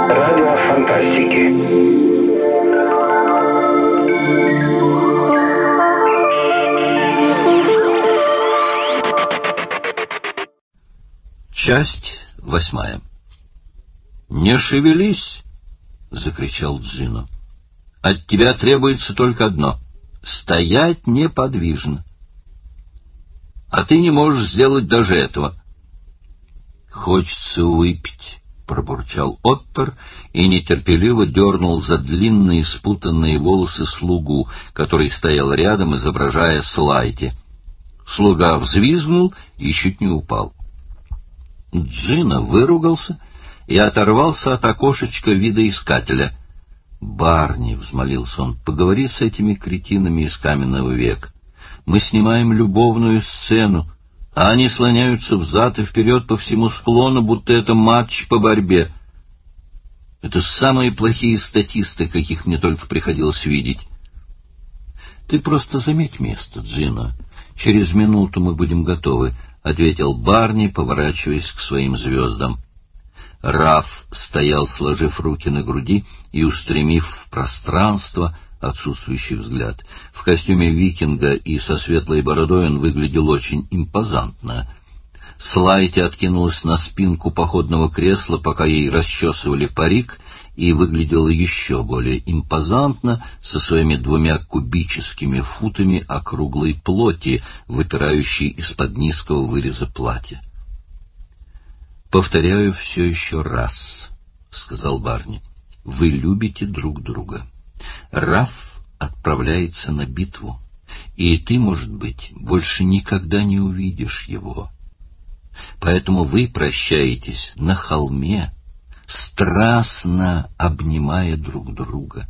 Радио фантастики. Часть 8. «Не шевелись!» — закричал Джино. «От тебя требуется только одно — стоять неподвижно. А ты не можешь сделать даже этого». «Хочется выпить», — пробурчал Оттер и нетерпеливо дернул за длинные спутанные волосы слугу, который стоял рядом, изображая Слайти. Слуга взвизгнул и чуть не упал. Джино выругался и оторвался от окошечка видоискателя. «Барни», — взмолился он, — «поговори с этими кретинами из каменного века. Мы снимаем любовную сцену, а они слоняются взад и вперед по всему склону, будто это матч по борьбе. Это самые плохие статисты, каких мне только приходилось видеть. Ты просто заметь место, Джино. Через минуту мы будем готовы», — ответил Барни, поворачиваясь к своим звездам. Раф стоял, сложив руки на груди и устремив в пространство отсутствующий взгляд. В костюме викинга и со светлой бородой он выглядел очень импозантно. Слайти откинулась на спинку походного кресла, пока ей расчесывали парик, и выглядела еще более импозантно со своими 2 кубическими футами округлой плоти, выпирающей из-под низкого выреза платья. «Повторяю все еще раз», — сказал Барни. «Вы любите друг друга. Раф отправляется на битву, и ты, может быть, больше никогда не увидишь его. Поэтому вы прощаетесь на холме, страстно обнимая друг друга».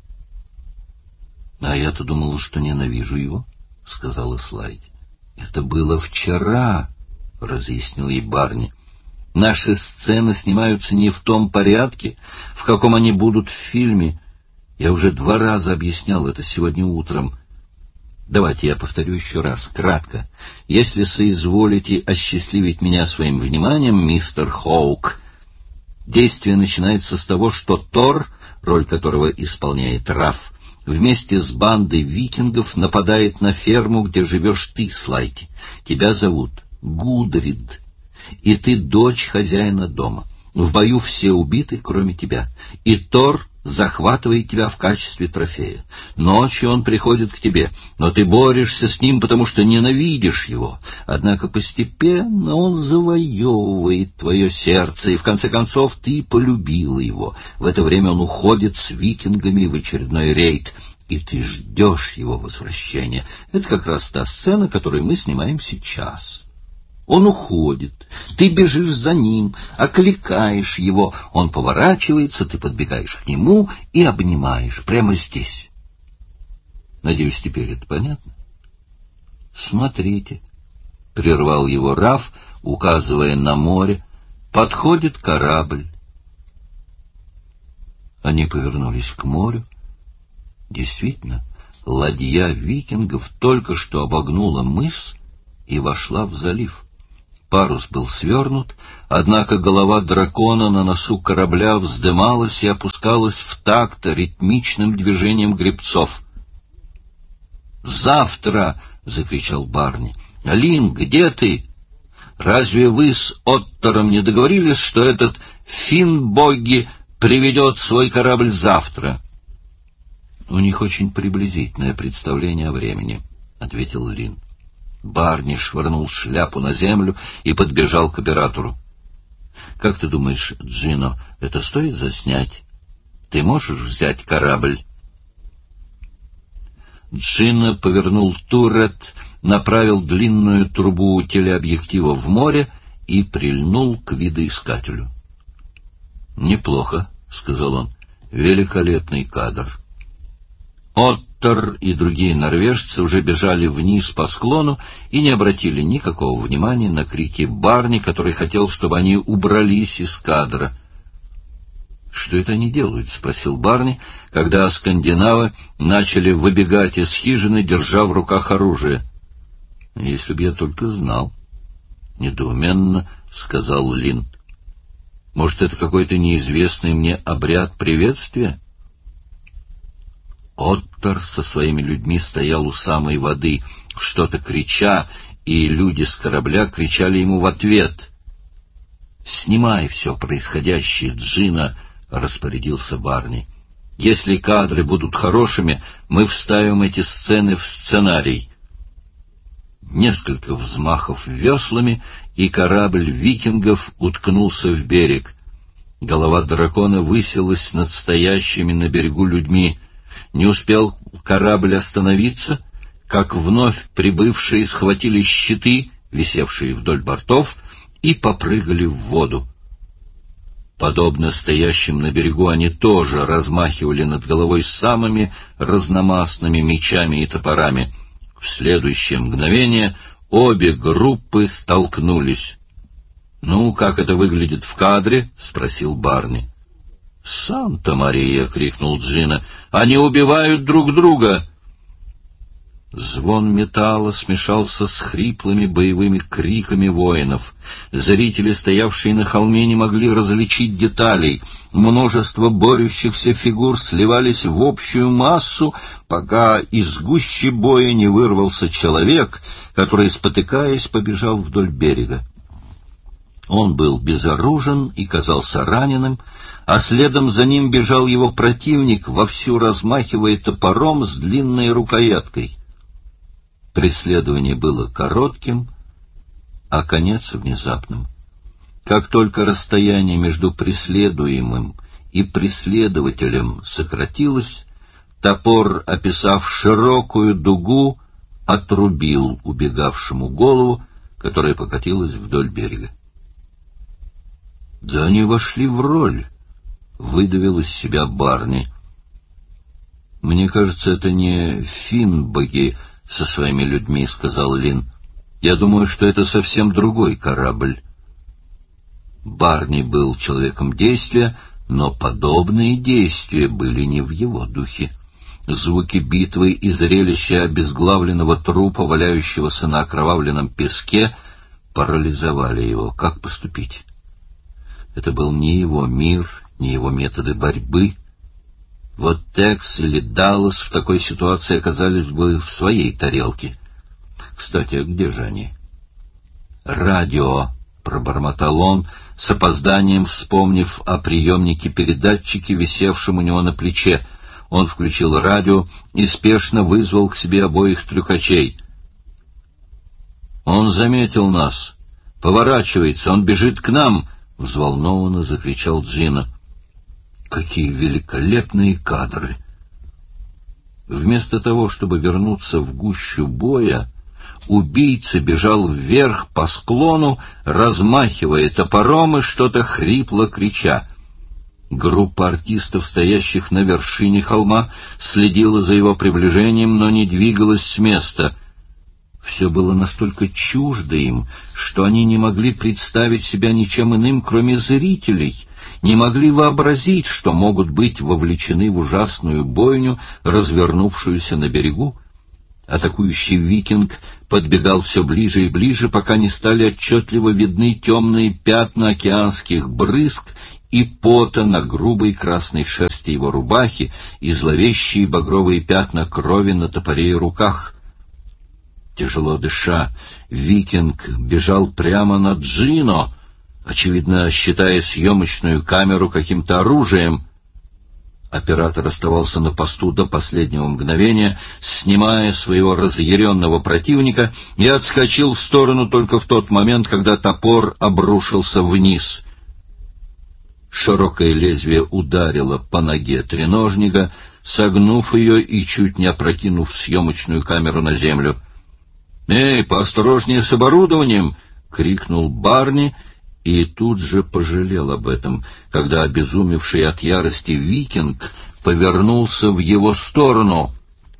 «А я-то думала, что ненавижу его», — сказала Слайд. «Это было вчера», — разъяснил ей Барни. «Наши сцены снимаются не в том порядке, в каком они будут в фильме. Я уже 2 раза объяснял это сегодня утром. Давайте я повторю еще раз, кратко. Если соизволите осчастливить меня своим вниманием, мистер Хоук, действие начинается с того, что Тор, роль которого исполняет Раф, вместе с бандой викингов нападает на ферму, где живешь ты, Слайти. Тебя зовут Гудрид, и ты дочь хозяина дома. В бою все убиты, кроме тебя. И Тор захватывает тебя в качестве трофея. Ночью он приходит к тебе, но ты борешься с ним, потому что ненавидишь его. Однако постепенно он завоевывает твое сердце, и в конце концов ты полюбила его. В это время он уходит с викингами в очередной рейд, и ты ждешь его возвращения. Это как раз та сцена, которую мы снимаем сейчас. Он уходит, ты бежишь за ним, окликаешь его, он поворачивается, ты подбегаешь к нему и обнимаешь прямо здесь. Надеюсь, теперь это понятно? Смотрите, — прервал его Раф, указывая на море, — подходит корабль. Они повернулись к морю. Действительно, ладья викингов только что обогнула мыс и вошла в залив. Парус был свернут, однако голова дракона на носу корабля вздымалась и опускалась в такт ритмичным движением гребцов. «Завтра!» — закричал Барни. «Лин, где ты? Разве вы с Оттором не договорились, что этот Финбоги приведет свой корабль завтра?» «У них очень приблизительное представление о времени», — ответил Лин. Барни швырнул шляпу на землю и подбежал к оператору. «Как ты думаешь, Джино, это стоит заснять? Ты можешь взять корабль?» Джино повернул туррет, направил длинную трубу телеобъектива в море и прильнул к видоискателю. «Неплохо», — сказал он, — «великолепный кадр». Оттер и другие норвежцы уже бежали вниз по склону и не обратили никакого внимания на крики Барни, который хотел, чтобы они убрались из кадра. «Что это они делают?» — спросил Барни, когда скандинавы начали выбегать из хижины, держа в руках оружие. «Если б я только знал», — недоуменно сказал Лин. Может, это какой-то неизвестный мне обряд приветствия? Оттор со своими людьми стоял у самой воды, что-то крича, и люди с корабля кричали ему в ответ. «Снимай все происходящее, Джино», — распорядился Барни. «Если кадры будут хорошими, мы вставим эти сцены в сценарий». Несколько взмахов веслами, и корабль викингов уткнулся в берег. Голова дракона высилась над стоящими на берегу людьми. Не успел корабль остановиться, как вновь прибывшие схватили щиты, висевшие вдоль бортов, и попрыгали в воду. Подобно стоящим на берегу, они тоже размахивали над головой самыми разномастными мечами и топорами. В следующее мгновение обе группы столкнулись. «Ну, как это выглядит в кадре?» — спросил Барни. «Санта-Мария!» — крикнул Джино. «Они убивают друг друга!» Звон металла смешался с хриплыми боевыми криками воинов. Зрители, стоявшие на холме, не могли различить деталей. Множество борющихся фигур сливались в общую массу, пока из гущи боя не вырвался человек, который, спотыкаясь, побежал вдоль берега. Он был безоружен и казался раненым, а следом за ним бежал его противник, вовсю размахивая топором с длинной рукояткой. Преследование было коротким, а конец внезапным. Как только расстояние между преследуемым и преследователем сократилось, топор, описав широкую дугу, отрубил убегавшему голову, которая покатилась вдоль берега. «Да они вошли в роль», — выдавил из себя Барни. «Мне кажется, это не Финбоги со своими людьми», — сказал Лин. «Я думаю, что это совсем другой корабль». Барни был человеком действия, но подобные действия были не в его духе. Звуки битвы и зрелище обезглавленного трупа, валяющегося на окровавленном песке, парализовали его. Как поступить? Это был не его мир, не его методы борьбы. Вот Текс или Даллас в такой ситуации оказались бы в своей тарелке. Кстати, а где же они? «Радио», — пробормотал он, с опозданием вспомнив о приемнике-передатчике, висевшем у него на плече. Он включил радио и спешно вызвал к себе обоих трюкачей. «Он заметил нас. Поворачивается, он бежит к нам!» — взволнованно закричал Джино. Какие великолепные кадры! Вместо того, чтобы вернуться в гущу боя, убийца бежал вверх по склону, размахивая топором и что-то хрипло крича. Группа артистов, стоящих на вершине холма, следила за его приближением, но не двигалась с места. Все было настолько чуждо им, что они не могли представить себя ничем иным, кроме зрителей, не могли вообразить, что могут быть вовлечены в ужасную бойню, развернувшуюся на берегу. Атакующий викинг подбегал все ближе и ближе, пока не стали отчетливо видны темные пятна океанских брызг и пота на грубой красной шерсти его рубахи и зловещие багровые пятна крови на топоре и руках. Тяжело дыша, викинг бежал прямо на Джино, очевидно, считая съемочную камеру каким-то оружием. Оператор оставался на посту до последнего мгновения, снимая своего разъяренного противника, и отскочил в сторону только в тот момент, когда топор обрушился вниз. Широкое лезвие ударило по ноге треножника, согнув ее и чуть не опрокинув съемочную камеру на землю. «Эй, поосторожнее с оборудованием!» — крикнул Барни, и тут же пожалел об этом, когда обезумевший от ярости викинг повернулся в его сторону.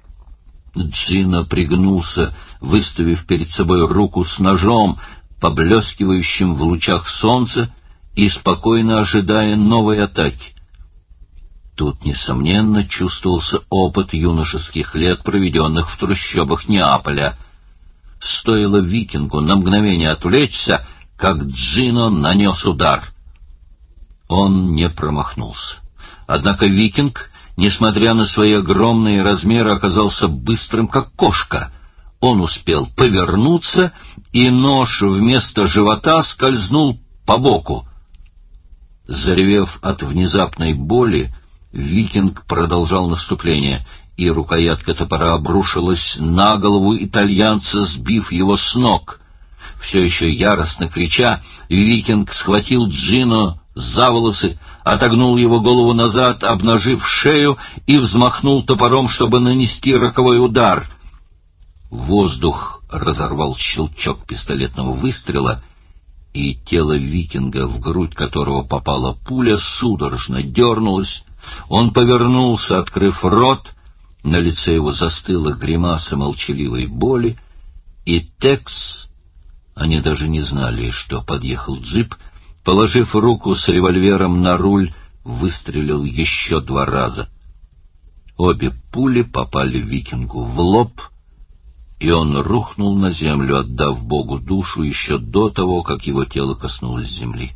Джино пригнулся, выставив перед собой руку с ножом, поблескивающим в лучах солнца, и спокойно ожидая новой атаки. Тут, несомненно, чувствовался опыт юношеских лет, проведенных в трущобах Неаполя. Стоило викингу на мгновение отвлечься, как Джино нанес удар. Он не промахнулся. Однако викинг, несмотря на свои огромные размеры, оказался быстрым, как кошка. Он успел повернуться, и нож вместо живота скользнул по боку. Заревев от внезапной боли, викинг продолжал наступление, и рукоятка топора обрушилась на голову итальянца, сбив его с ног. Все еще яростно крича, викинг схватил Джино за волосы, отогнул его голову назад, обнажив шею, и взмахнул топором, чтобы нанести роковой удар. Воздух разорвал щелчок пистолетного выстрела, и тело викинга, в грудь которого попала пуля, судорожно дернулось. Он повернулся, открыв рот. На лице его застыла гримаса молчаливой боли, и Текс, они даже не знали, что подъехал джип, положив руку с револьвером на руль, выстрелил еще 2 раза. Обе пули попали викингу в лоб, и он рухнул на землю, отдав Богу душу еще до того, как его тело коснулось земли.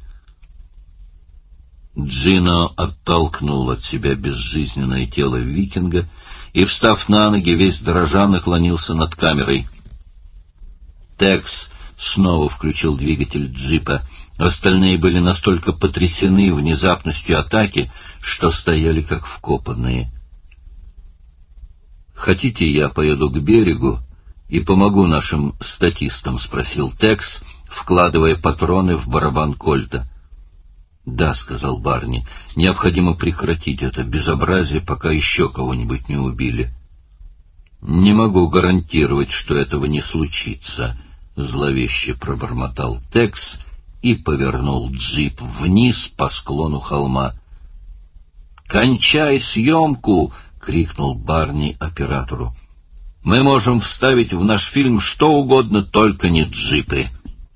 Джино оттолкнул от себя безжизненное тело викинга и, встав на ноги, весь дрожа, наклонился над камерой. Текс снова включил двигатель джипа. Остальные были настолько потрясены внезапностью атаки, что стояли как вкопанные. «Хотите, я поеду к берегу и помогу нашим статистам?» — спросил Текс, вкладывая патроны в барабан кольта. «Да», — сказал Барни, — «необходимо прекратить это безобразие, пока еще кого-нибудь не убили». «Не могу гарантировать, что этого не случится», — зловеще пробормотал Текс и повернул джип вниз по склону холма. «Кончай съемку!» — крикнул Барни оператору. «Мы можем вставить в наш фильм что угодно, только не джипы».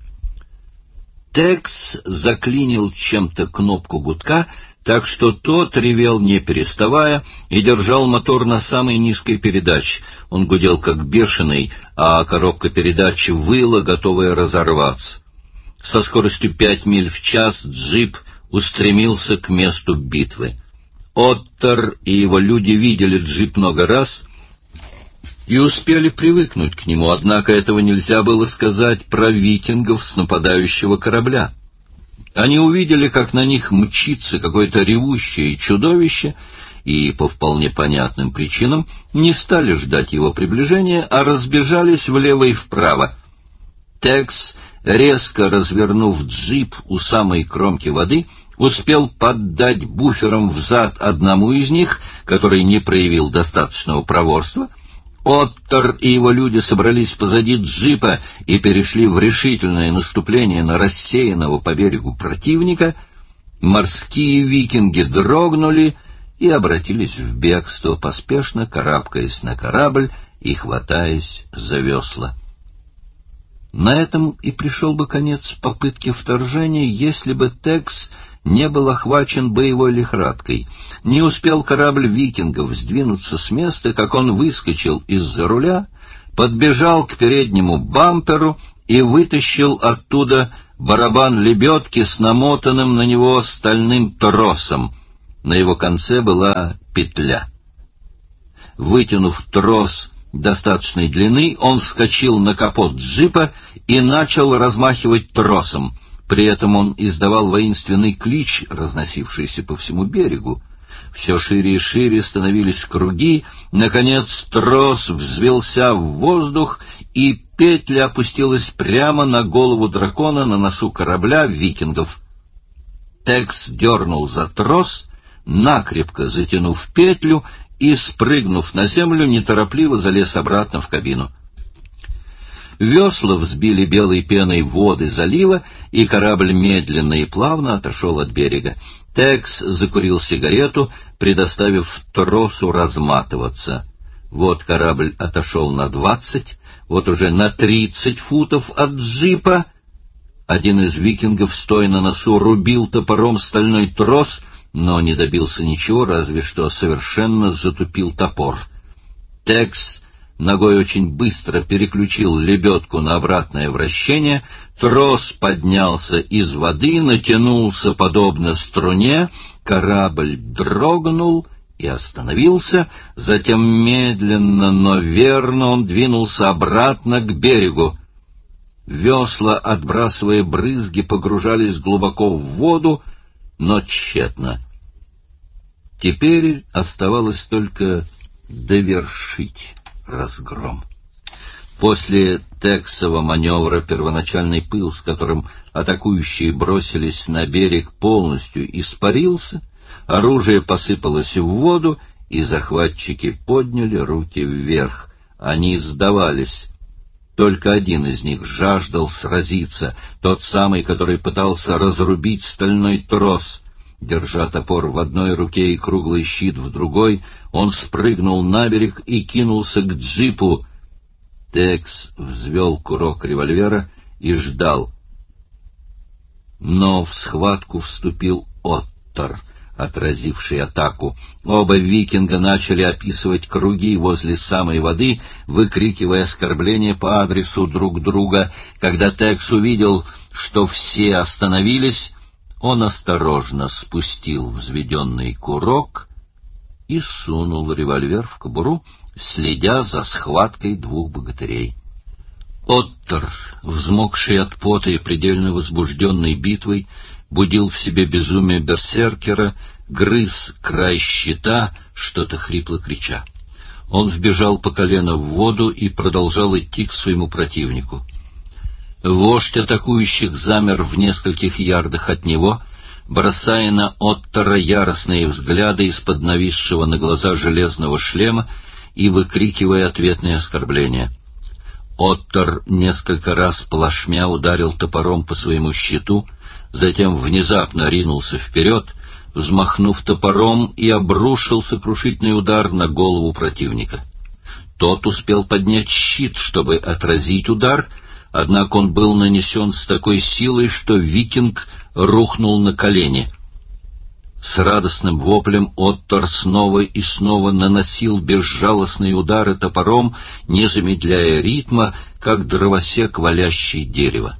Текс заклинил чем-то кнопку гудка, так что тот ревел не переставая и держал мотор на самой низкой передаче. Он гудел как бешеный, а коробка передач выла, готовая разорваться. Со скоростью 5 миль в час джип устремился к месту битвы. Оттер и его люди видели джип много раз и успели привыкнуть к нему, однако этого нельзя было сказать про викингов с нападающего корабля. Они увидели, как на них мчится какое-то ревущее чудовище, и по вполне понятным причинам не стали ждать его приближения, а разбежались влево и вправо. Текс, резко развернув джип у самой кромки воды, успел поддать буфером взад одному из них, который не проявил достаточного проворства. Оттер и его люди собрались позади джипа и перешли в решительное наступление на рассеянного по берегу противника. Морские викинги дрогнули и обратились в бегство, поспешно карабкаясь на корабль и хватаясь за весла. На этом и пришел бы конец попытке вторжения, если бы Текс не был охвачен боевой лихорадкой. Не успел корабль викингов сдвинуться с места, как он выскочил из-за руля, подбежал к переднему бамперу и вытащил оттуда барабан лебедки с намотанным на него стальным тросом. На его конце была петля. Вытянув трос достаточной длины, он вскочил на капот джипа и начал размахивать тросом. При этом он издавал воинственный клич, разносившийся по всему берегу. Все шире и шире становились круги. Наконец трос взвелся в воздух, и петля опустилась прямо на голову дракона на носу корабля викингов. Текс дернул за трос, накрепко затянув петлю, и, спрыгнув на землю, неторопливо залез обратно в кабину. Весла взбили белой пеной воды залива, и корабль медленно и плавно отошел от берега. Текс закурил сигарету, предоставив тросу разматываться. Вот корабль отошел на 20, вот уже на 30 футов от джипа. Один из викингов, стоя на носу, рубил топором стальной трос, но не добился ничего, разве что совершенно затупил топор. Текс ногой очень быстро переключил лебедку на обратное вращение, трос поднялся из воды, натянулся подобно струне, корабль дрогнул и остановился, затем медленно, но верно он двинулся обратно к берегу. Весла, отбрасывая брызги, погружались глубоко в воду, но тщетно. Теперь оставалось только довершить разгром. После Тексова маневра первоначальный пыл, с которым атакующие бросились на берег, полностью испарился, оружие посыпалось в воду, и захватчики подняли руки вверх. Они сдавались. Только один из них жаждал сразиться, тот самый, который пытался разрубить стальной трос. Держа топор в одной руке и круглый щит в другой, он спрыгнул на берег и кинулся к джипу. Текс взвел курок револьвера и ждал. Но в схватку вступил Оттор, отразивший атаку. Оба викинга начали описывать круги возле самой воды, выкрикивая оскорбления по адресу друг друга. Когда Текс увидел, что все остановились, он осторожно спустил взведенный курок и сунул револьвер в кобуру, следя за схваткой двух богатырей. Оттор, взмокший от пота и предельно возбужденный битвой, будил в себе безумие берсеркера, грыз край щита, что-то хрипло крича. Он вбежал по колено в воду и продолжал идти к своему противнику. Вождь атакующих замер в нескольких ярдах от него, бросая на Оттора яростные взгляды из-под нависшего на глаза железного шлема и выкрикивая ответные оскорбления. Оттор несколько раз плашмя ударил топором по своему щиту, затем внезапно ринулся вперед, взмахнув топором, и обрушил сокрушительный удар на голову противника. Тот успел поднять щит, чтобы отразить удар, однако он был нанесен с такой силой, что викинг рухнул на колени. С радостным воплем Оттор снова и снова наносил безжалостные удары топором, не замедляя ритма, как дровосек, валящий дерево.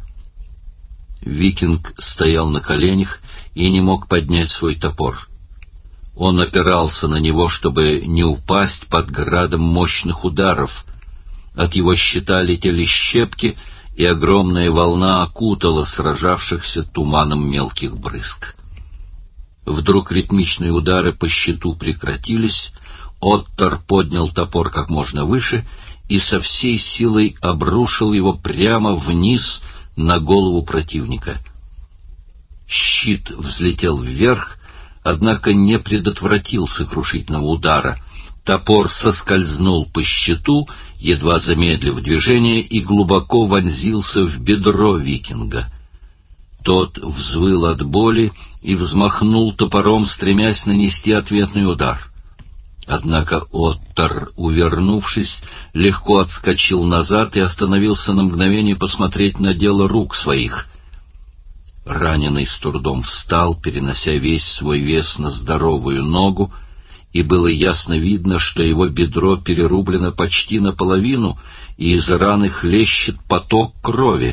Викинг стоял на коленях и не мог поднять свой топор. Он опирался на него, чтобы не упасть под градом мощных ударов. От его щита летели щепки, и огромная волна окутала сражавшихся туманом мелких брызг. Вдруг ритмичные удары по щиту прекратились, Оттор поднял топор как можно выше и со всей силой обрушил его прямо вниз на голову противника. Щит взлетел вверх, однако не предотвратил сокрушительного удара. Топор соскользнул по щиту, едва замедлив движение, и глубоко вонзился в бедро викинга. Тот взвыл от боли и взмахнул топором, стремясь нанести ответный удар. Однако Оттор, увернувшись, легко отскочил назад и остановился на мгновение посмотреть на дело рук своих. Раненый с трудом встал, перенося весь свой вес на здоровую ногу, и было ясно видно, что его бедро перерублено почти наполовину, и из раны хлещет поток крови.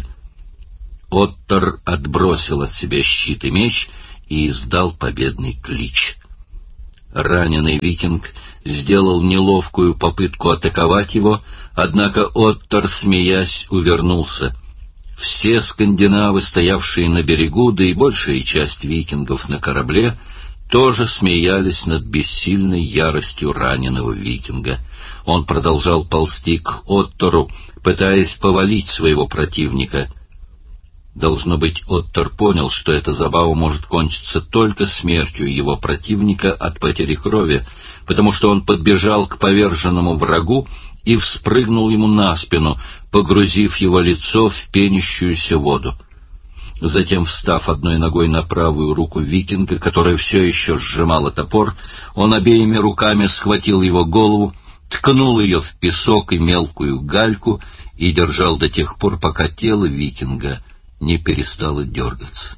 Оттор отбросил от себя щит и меч и издал победный клич. Раненый викинг сделал неловкую попытку атаковать его, однако Оттор, смеясь, увернулся. Все скандинавы, стоявшие на берегу, да и большая часть викингов на корабле, тоже смеялись над бессильной яростью раненого викинга. Он продолжал ползти к Оттору, пытаясь повалить своего противника. Должно быть, Оттор понял, что эта забава может кончиться только смертью его противника от потери крови, потому что он подбежал к поверженному врагу и вспрыгнул ему на спину, погрузив его лицо в пенящуюся воду. Затем, встав одной ногой на правую руку викинга, которая все еще сжимала топор, он обеими руками схватил его голову, ткнул ее в песок и мелкую гальку и держал до тех пор, пока тело викинга не перестало дергаться.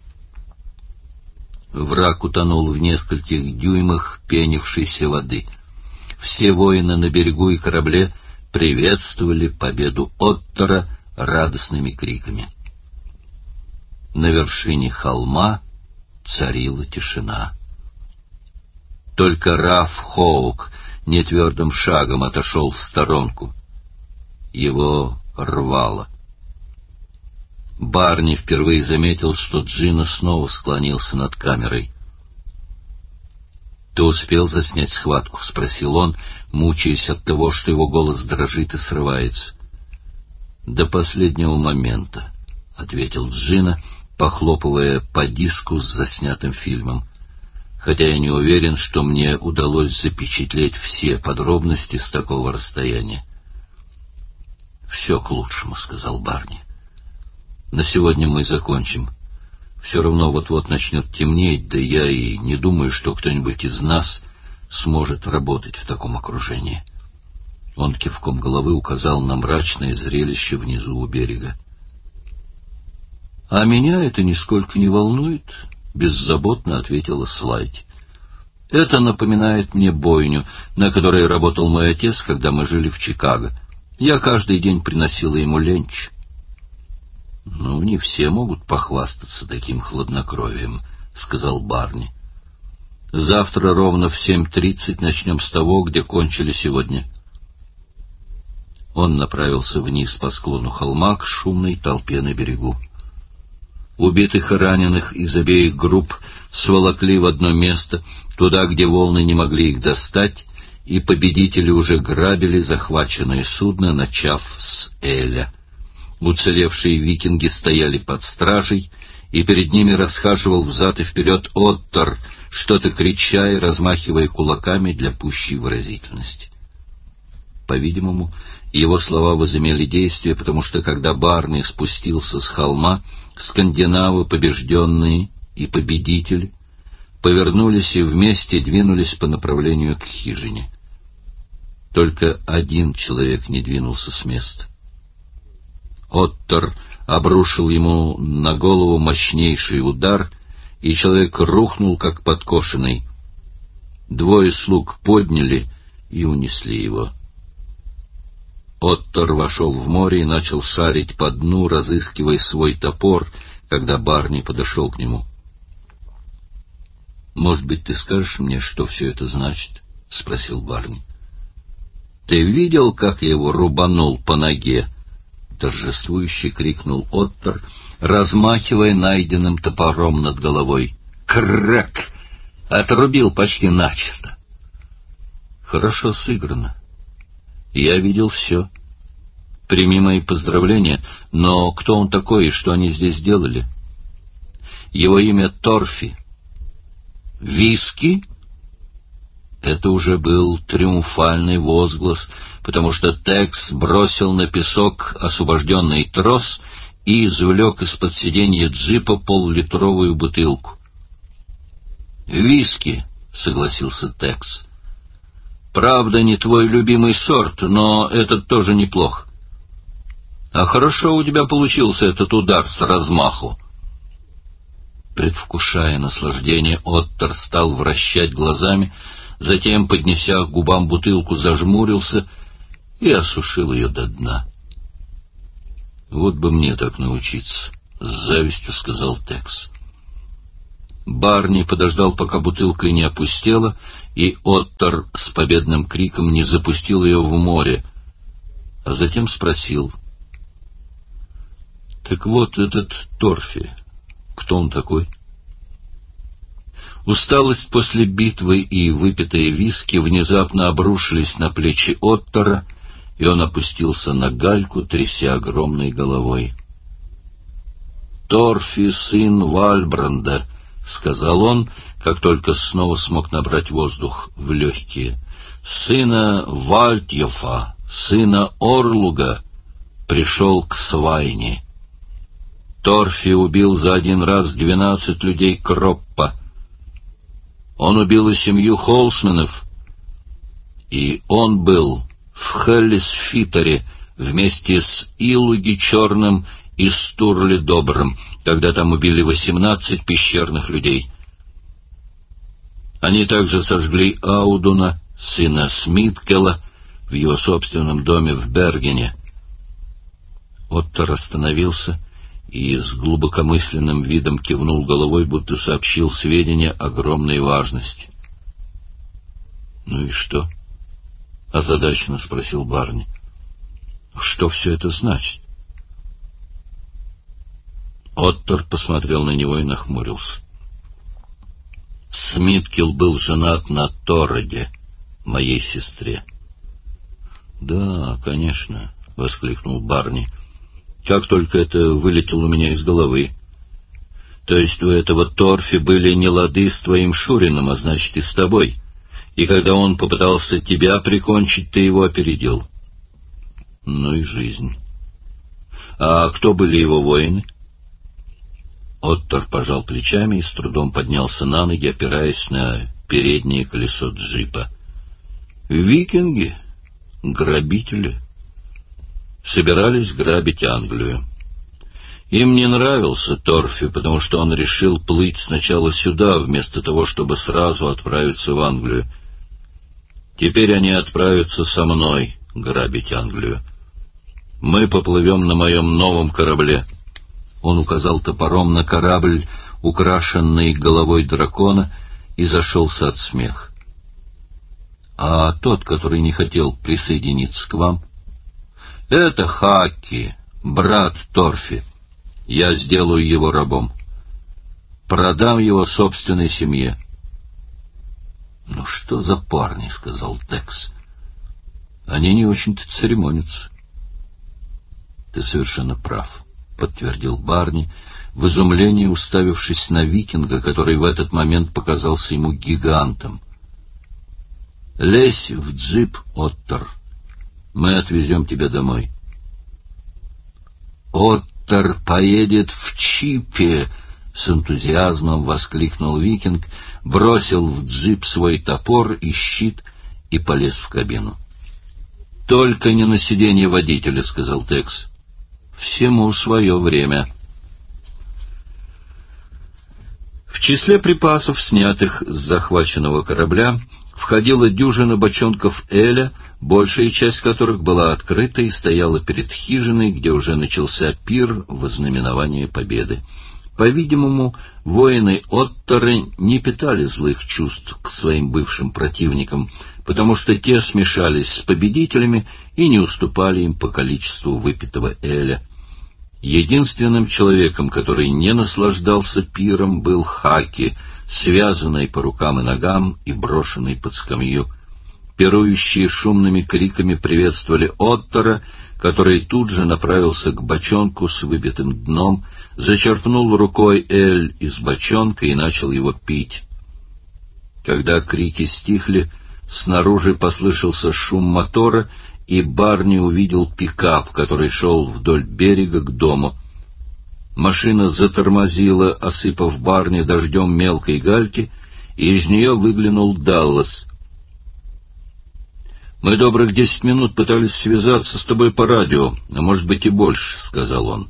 Враг утонул в нескольких дюймах пенившейся воды. Все воины на берегу и корабле приветствовали победу Оттора радостными криками. На вершине холма царила тишина. Только Раф Хоук нетвердым шагом отошел в сторонку. Его рвало. Барни впервые заметил, что Джино снова склонился над камерой. «Ты успел заснять схватку?» — спросил он, мучаясь от того, что его голос дрожит и срывается. «До последнего момента», — ответил Джино, похлопывая по диску с заснятым фильмом. «Хотя я не уверен, что мне удалось запечатлеть все подробности с такого расстояния». «Все к лучшему», — сказал Барни. «На сегодня мы закончим. Все равно вот-вот начнет темнеть, да я и не думаю, что кто-нибудь из нас сможет работать в таком окружении». Он кивком головы указал на мрачное зрелище внизу у берега. «А меня это нисколько не волнует», — беззаботно ответила Слайти. «Это напоминает мне бойню, на которой работал мой отец, когда мы жили в Чикаго. Я каждый день приносила ему ленч». «Ну, не все могут похвастаться таким хладнокровием», — сказал Барни. «Завтра ровно в 7:30 начнем с того, где кончили сегодня». Он направился вниз по склону холма к шумной толпе на берегу. Убитых и раненых из обеих групп сволокли в одно место, туда, где волны не могли их достать, и победители уже грабили захваченное судно, начав с Эля. Уцелевшие викинги стояли под стражей, и перед ними расхаживал взад и вперед Оттор, что-то крича и размахивая кулаками для пущей выразительности. По-видимому, его слова возымели действие, потому что, когда Барни спустился с холма, скандинавы, побежденные и победители, повернулись и вместе двинулись по направлению к хижине. Только один человек не двинулся с места. Оттор обрушил ему на голову мощнейший удар, и человек рухнул, как подкошенный. Двое слуг подняли и унесли его. Оттор вошел в море и начал шарить по дну, разыскивая свой топор, когда Барни подошел к нему. «Может быть, ты скажешь мне, что все это значит?» — спросил Барни. «Ты видел, как я его рубанул по ноге?» — торжествующе крикнул Оттор, размахивая найденным топором над головой. «Крак! Отрубил почти начисто!» «Хорошо сыграно. Я видел все. Прими мои поздравления, но кто он такой и что они здесь делали?» «Его имя Торфи». «Виски?» Это уже был триумфальный возглас, потому что Текс бросил на песок освобожденный трос и извлек из-под сиденья джипа поллитровую бутылку. «Виски», — согласился Текс. «Правда, не твой любимый сорт, но этот тоже неплох. А хорошо у тебя получился этот удар с размаху». Предвкушая наслаждение, Оттор стал вращать глазами, затем, поднеся к губам бутылку, зажмурился и осушил ее до дна. «Вот бы мне так научиться», — с завистью сказал Текс. Барни подождал, пока бутылка не опустела, и Оттор с победным криком не запустил ее в море, а затем спросил: «Так вот этот Торфи, кто он такой?» Усталость после битвы и выпитые виски внезапно обрушились на плечи Оттора, и он опустился на гальку, тряся огромной головой. «Торфи, сын Вальбранда», — сказал он, как только снова смог набрать воздух в легкие, — «сына Вальтьефа, сына Орлуга, пришел к Свайне. Торфи убил за один раз 12 людей Кроппа. Он убил и семью Холсманов, и он был в Хеллисфитере вместе с Илуги Черным и Стурли Добрым, когда там убили 18 пещерных людей. Они также сожгли Аудуна, сына Смиткела, в его собственном доме в Бергене. Оттор остановился и с глубокомысленным видом кивнул головой, будто сообщил сведения огромной важности. — Ну и что? — озадаченно спросил Барни. — Что все это значит? Оттор посмотрел на него и нахмурился. Смиткел был женат на Торреде, моей сестре. — Да, конечно, — воскликнул Барни. — Как только это вылетело у меня из головы. То есть у этого Торфи были нелады с твоим Шурином, а значит и с тобой. И когда он попытался тебя прикончить, ты его опередил. Ну и жизнь. А кто были его воины? Оттор пожал плечами и с трудом поднялся на ноги, опираясь на переднее колесо джипа. Викинги, грабители, собирались грабить Англию. Им не нравился Торфи, потому что он решил плыть сначала сюда, вместо того, чтобы сразу отправиться в Англию. Теперь они отправятся со мной грабить Англию. Мы поплывем на моем новом корабле. Он указал топором на корабль, украшенный головой дракона, и зашелся от смеха. А тот, который не хотел присоединиться к вам? Это Хаки, брат Торфи. Я сделаю его рабом. Продам его собственной семье. — Ну что за парни, — сказал Текс. — Они не очень-то церемонятся. — Ты совершенно прав, — подтвердил Барни, в изумлении уставившись на викинга, который в этот момент показался ему гигантом. — Лезь в джип, Оттор. Мы отвезем тебя домой. — Оттор поедет в чипе! — с энтузиазмом воскликнул викинг, бросил в джип свой топор и щит и полез в кабину. — Только не на сиденье водителя, — сказал Текс. — Всему свое время. В числе припасов, снятых с захваченного корабля, входила дюжина бочонков эля, большая часть которых была открыта и стояла перед хижиной, где уже начался пир во знаменование победы. По-видимому, воины Отторы не питали злых чувств к своим бывшим противникам, потому что те смешались с победителями и не уступали им по количеству выпитого эля. Единственным человеком, который не наслаждался пиром, был Хаки, связанный по рукам и ногам и брошенный под скамью. Пирующие шумными криками приветствовали Оттора, который тут же направился к бочонку с выбитым дном, зачерпнул рукой эль из бочонка и начал его пить. Когда крики стихли, снаружи послышался шум мотора, и Барни увидел пикап, который шел вдоль берега к дому. Машина затормозила, осыпав Барни дождем мелкой гальки, и из нее выглянул Даллас. — Мы добрых 10 минут пытались связаться с тобой по радио, а может быть и больше, — сказал он.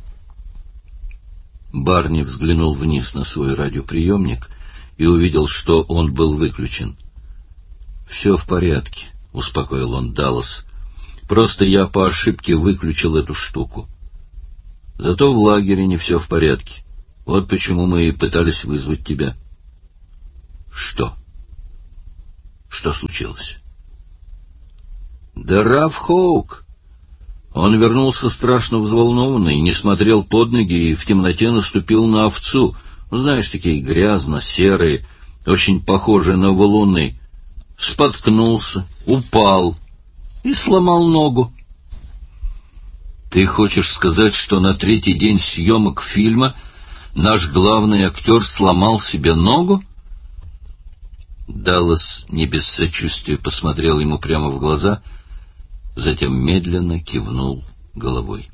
Барни взглянул вниз на свой радиоприемник и увидел, что он был выключен. — Все в порядке, — успокоил он Даллас. — Просто я по ошибке выключил эту штуку. Зато в лагере не все в порядке. Вот почему мы и пытались вызвать тебя. — Что? Что случилось? — Да Раф Хоук. Он вернулся страшно взволнованный, не смотрел под ноги и в темноте наступил на овцу. Знаешь, такие грязно-серые, очень похожие на валуны. Споткнулся, упал и сломал ногу. Ты хочешь сказать, что на 3-й день съемок фильма наш главный актер сломал себе ногу? Даллас не без сочувствия посмотрел ему прямо в глаза, затем медленно кивнул головой.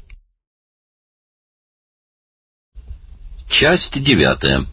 Часть 9.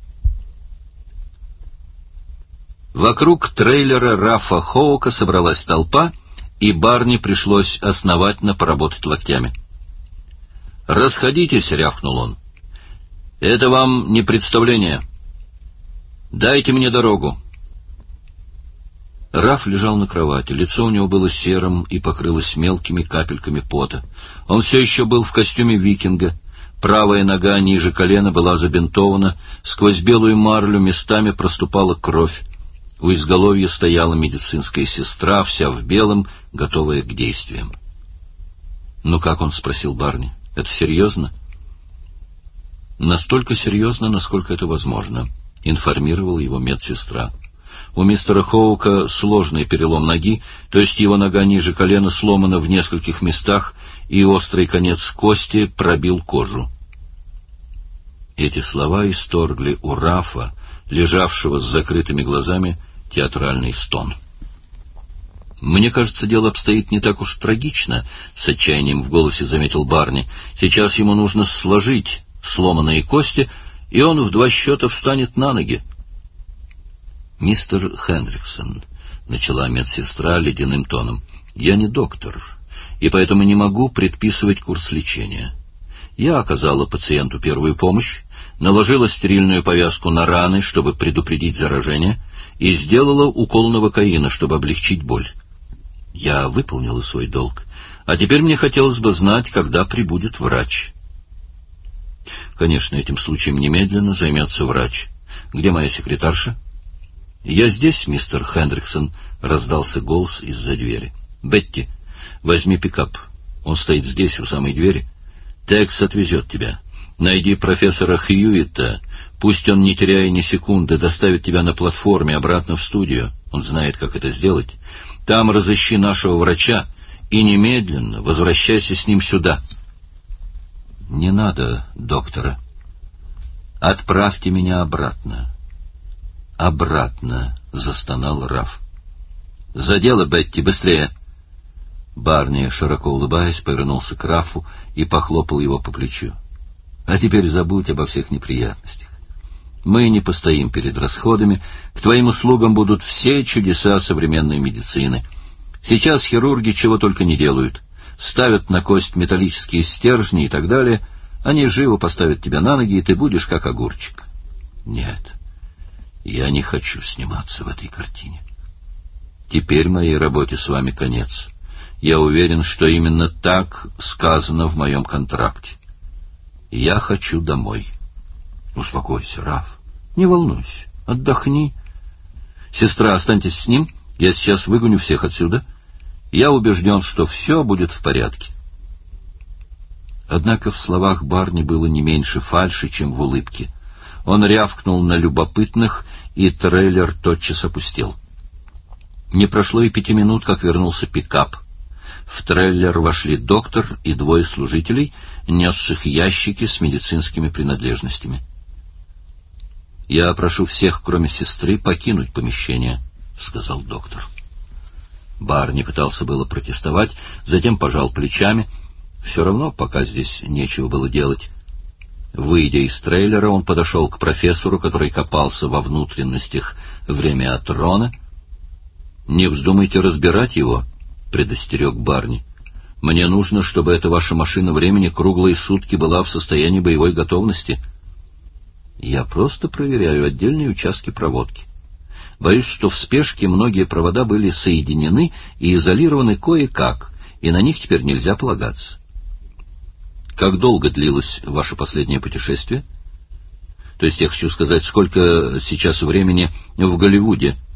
Вокруг трейлера Рафа Хоука собралась толпа, и Барни пришлось основательно поработать локтями. «Расходитесь», — рявкнул он. «Это вам не представление. Дайте мне дорогу». Раф лежал на кровати, лицо у него было серым и покрылось мелкими капельками пота. Он все еще был в костюме викинга. Правая нога ниже колена была забинтована, сквозь белую марлю местами проступала кровь. У изголовья стояла медицинская сестра, вся в белом, готовая к действиям. «Ну как он?» — спросил Барни. «Это серьезно?» «Настолько серьезно, насколько это возможно», — информировала его медсестра. «У мистера Хоука сложный перелом ноги, то есть его нога ниже колена сломана в нескольких местах, и острый конец кости пробил кожу». Эти слова исторгли у Рафа, лежавшего с закрытыми глазами, театральный стон. «Мне кажется, дело обстоит не так уж трагично», — с отчаянием в голосе заметил Барни. «Сейчас ему нужно сложить сломанные кости, и он в 2 счета встанет на ноги». «Мистер Хендриксон», — начала медсестра ледяным тоном, — «я не доктор, и поэтому не могу предписывать курс лечения. Я оказала пациенту первую помощь, наложила стерильную повязку на раны, чтобы предупредить заражение, и сделала укол новокаина, чтобы облегчить боль. Я выполнила свой долг, а теперь мне хотелось бы знать, когда прибудет врач». «Конечно, этим случаем немедленно займется врач. Где моя секретарша?» «Я здесь, мистер Хендриксон», — раздался голос из-за двери. «Бетти, возьми пикап. Он стоит здесь, у самой двери. Текс отвезет тебя. Найди профессора Хьюитта. Пусть он, не теряя ни секунды, доставит тебя на платформе обратно в студию. Он знает, как это сделать. Там разыщи нашего врача и немедленно возвращайся с ним сюда». «Не надо доктора. Отправьте меня обратно». «Обратно», — застонал Раф. «За дело, Бетти, быстрее!» Барни, широко улыбаясь, повернулся к Рафу и похлопал его по плечу. «А теперь забудь обо всех неприятностях. Мы не постоим перед расходами. К твоим услугам будут все чудеса современной медицины. Сейчас хирурги чего только не делают. Ставят на кость металлические стержни и так далее. Они живо поставят тебя на ноги, и ты будешь как огурчик». «Нет, я не хочу сниматься в этой картине. Теперь моей работе с вами конец. Я уверен, что именно так сказано в моем контракте. Я хочу домой». «Успокойся, Раф. Не волнуйся. Отдохни. Сестра, останьтесь с ним. Я сейчас выгоню всех отсюда. Я убежден, что все будет в порядке». Однако в словах Барни было не меньше фальши, чем в улыбке. Он рявкнул на любопытных, и трейлер тотчас опустел. Не прошло и 5 минут, как вернулся пикап. В трейлер вошли доктор и 2 служителей, несших ящики с медицинскими принадлежностями. «Я прошу всех, кроме сестры, покинуть помещение», — сказал доктор. Барни пытался было протестовать, затем пожал плечами. Все равно пока здесь нечего было делать. Выйдя из трейлера, он подошел к профессору, который копался во внутренностях времяатрона. «Не вздумайте разбирать его», — предостерег Барни. «Мне нужно, чтобы эта ваша машина времени круглые сутки была в состоянии боевой готовности». «Я просто проверяю отдельные участки проводки. Боюсь, что в спешке многие провода были соединены и изолированы кое-как, и на них теперь нельзя полагаться». «Как долго длилось ваше последнее путешествие?» «То есть я хочу сказать, сколько сейчас времени в Голливуде?»